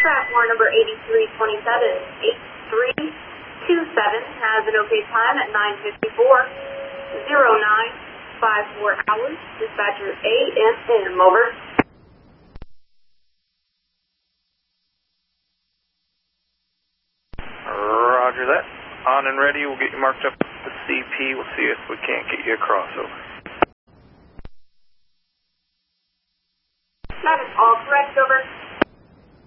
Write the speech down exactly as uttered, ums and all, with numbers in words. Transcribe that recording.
track one number eighty-three twenty-seven, eighty-three twenty-seven has an okay time at nine fifty-four, oh nine five four hours. Dispatcher A M M, over. Roger that. On and ready. We'll get you marked up with the C P. We'll see if we can't get you across, over. That is all correct, over.